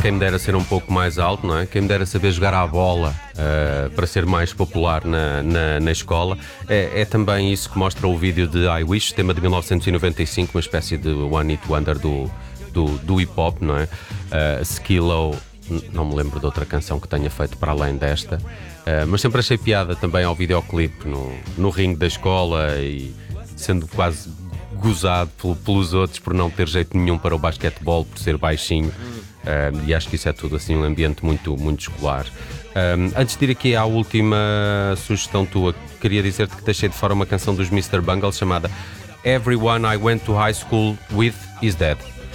quem me dera ser um pouco mais alto, não é? Quem me dera saber jogar à bola para ser mais popular na escola. É também isso que mostra o vídeo de I Wish, tema de 1995, uma espécie de One Hit Wonder do hip-hop, não é? Skillo, não me lembro de outra canção que tenha feito para além desta, mas sempre achei piada também ao videoclipe no ringue da escola e sendo quase gozado pelos outros por não ter jeito nenhum para o basquetebol, por ser baixinho. E acho que isso é tudo assim um ambiente muito, muito escolar. Antes de ir aqui à última sugestão tua, queria dizer-te que deixei de fora uma canção dos Mr. Bungle chamada Everyone I Went to High School With Is Dead.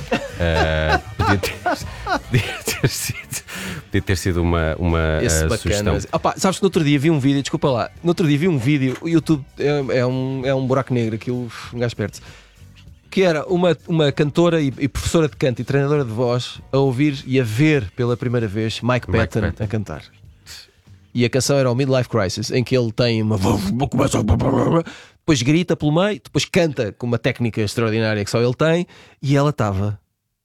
Podia ter sido uma sugestão. Opa, sabes que no outro dia vi um vídeo, desculpa lá, no outro dia vi um vídeo, o YouTube é um buraco negro, aquilo, um gajo perto, que era uma cantora e professora de canto e treinadora de voz a ouvir e a ver pela primeira vez Mike Patton a cantar. E a canção era o Midlife Crisis, em que ele tem uma depois grita pelo meio, depois canta com uma técnica extraordinária que só ele tem, e ela estava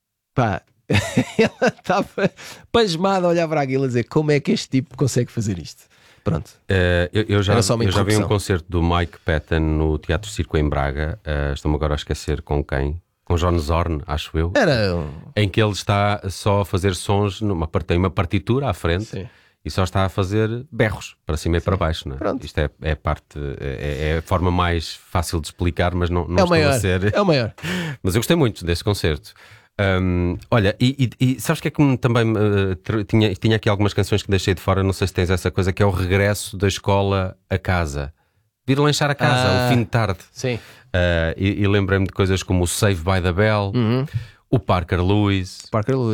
ela estava pasmada a olhar para aquilo a dizer como é que este tipo consegue fazer isto. Pronto. Eu já vi um concerto do Mike Patton no Teatro Circo em Braga. Estou-me agora a esquecer com quem. Com John Zorn, acho eu. Em que ele está só a fazer sons, tem uma partitura à frente. Sim. E só está a fazer berros para cima e para baixo, não é? Pronto. Isto é a forma mais fácil de explicar, mas não é estou a ser. É o maior. Mas eu gostei muito desse concerto. Olha, e sabes o que é que também tinha aqui algumas canções que deixei de fora, não sei se tens essa coisa, que é o regresso da escola a casa. Vir lanchar a casa, o fim de tarde. Sim. E lembrei-me de coisas como o Save by the Bell, o Parker Lewis.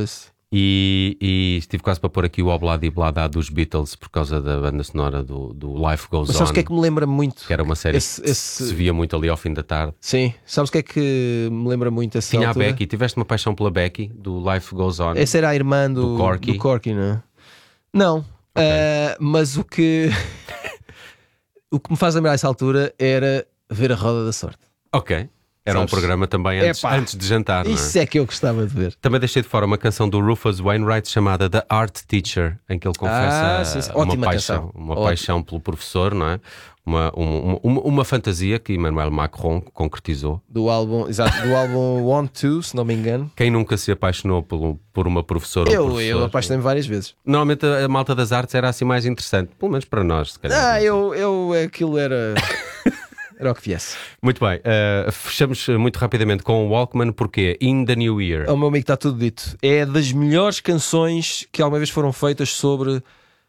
E estive quase para pôr aqui o Obladi Blada dos Beatles por causa da banda sonora do Life Goes On. Mas sabes o que é que me lembra muito? Que era uma série que se via muito ali ao fim da tarde. Sim, sabes o que é que me lembra muito essa Tinha altura? a Becky, tiveste uma paixão pela Becky, do Life Goes On. Essa era a irmã do Corky, não é? Não, okay. Mas o que me faz lembrar essa altura era ver a Roda da Sorte. Ok. Era um programa também antes de jantar, não é? Isso é que eu gostava de ver. Também deixei de fora uma canção do Rufus Wainwright chamada The Art Teacher, em que ele confessa uma paixão pelo professor, não é? Uma fantasia que Emmanuel Macron concretizou. Do álbum Want To, se não me engano. Quem nunca se apaixonou por uma professora ou professor? Eu apaixonei-me várias vezes. Normalmente a malta das artes era assim mais interessante, pelo menos para nós, se calhar. Aquilo era... Era o que viesse. Muito bem, fechamos muito rapidamente com o Walkman, porque In the New Year. O meu amigo, está tudo dito. É das melhores canções que alguma vez foram feitas sobre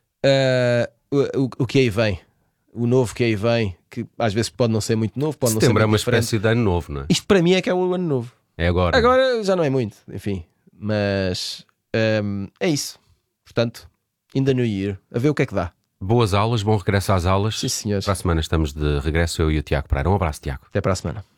o que aí vem. O novo que aí vem, que às vezes pode não ser muito novo, pode não ser muito é uma diferente. espécie de ano novo, não é? Isto para mim é que é o ano novo. É agora. Agora já não é muito, enfim. Mas é isso. Portanto, In the New Year. A ver o que é que dá. Boas aulas, bom regresso às aulas. Sim, senhores. Para a semana estamos de regresso, eu e o Tiago Pereira. Um abraço, Tiago. Até para a semana.